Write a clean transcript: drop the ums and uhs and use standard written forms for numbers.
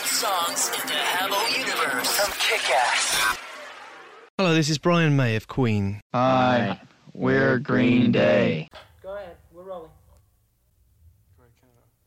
favorite songs in the Hello Universe from Kick-Ass. Hello, this is Brian May of Queen. Hi, we're Green Day. Go ahead, we're rolling.